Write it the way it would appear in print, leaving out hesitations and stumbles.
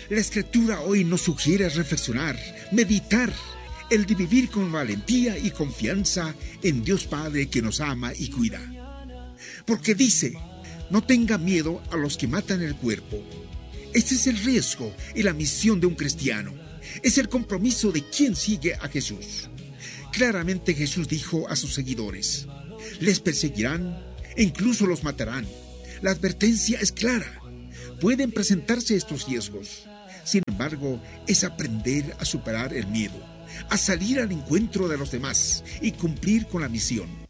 La Escritura hoy nos sugiere reflexionar, meditar, el de vivir con valentía y confianza en Dios Padre que nos ama y cuida. Porque dice, no tenga miedo a los que matan el cuerpo. Este es el riesgo y la misión de un cristiano. Es el compromiso de quien sigue a Jesús. Claramente Jesús dijo a sus seguidores, les perseguirán e incluso los matarán. La advertencia es clara. Pueden presentarse estos riesgos. Sin embargo, es aprender a superar el miedo, a salir al encuentro de los demás y cumplir con la misión.